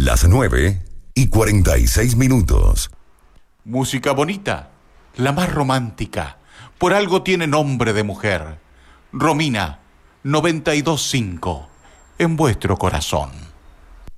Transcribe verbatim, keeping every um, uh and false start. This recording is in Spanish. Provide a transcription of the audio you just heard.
Las nueve y cuarenta y seis minutos. Música bonita, la más romántica. Por algo tiene nombre de mujer. Romina, noventa y dos punto cinco, en vuestro corazón.